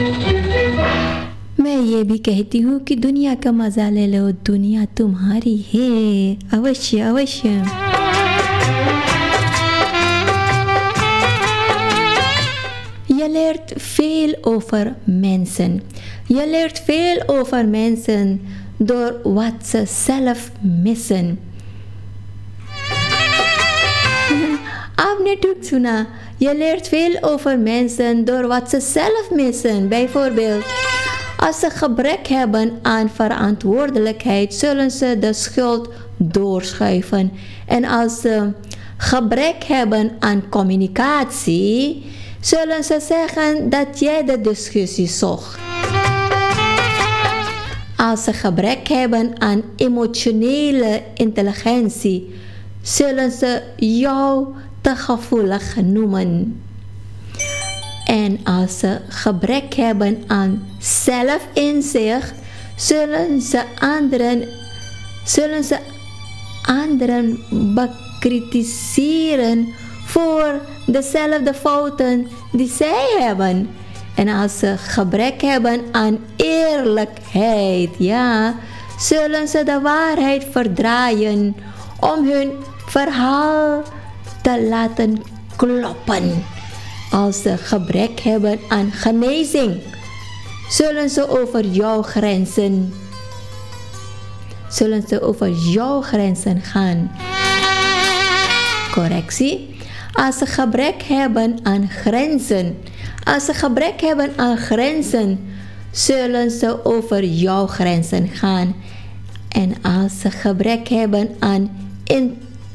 मैं ये भी कहती हूँ कि दुनिया का मजा ले लो, दुनिया तुम्हारी है. अवश्य अवश्य. Je leert veel over mensen. Je leert veel over mensen door wat ze zelf missen. आपने ठीक सुना. Je leert veel over mensen door wat ze zelf missen. Bijvoorbeeld, als ze gebrek hebben aan verantwoordelijkheid, zullen ze de schuld doorschuiven. En als ze gebrek hebben aan communicatie, zullen ze zeggen dat jij de discussie zocht. Als ze gebrek hebben aan emotionele intelligentie, zullen ze jou te gevoelig noemen. En als ze gebrek hebben aan zelfinzicht, zullen ze anderen bekritiseren voor dezelfde fouten die zij hebben. En als ze gebrek hebben aan eerlijkheid, ja, zullen ze de waarheid verdraaien om hun verhaal te laten kloppen. Als ze gebrek hebben aan genezing, zullen ze over jouw grenzen gaan. Correctie. Als ze gebrek hebben aan grenzen, zullen ze over jouw grenzen gaan. En als ze gebrek hebben aan